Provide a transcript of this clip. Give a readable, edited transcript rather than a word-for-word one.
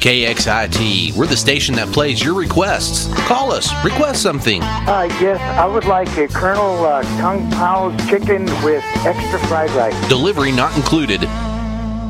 KXIT, we're the station that plays your requests. Call us, request something. Yes, I would like a Colonel Kung Pao's chicken with extra fried rice. Delivery not included.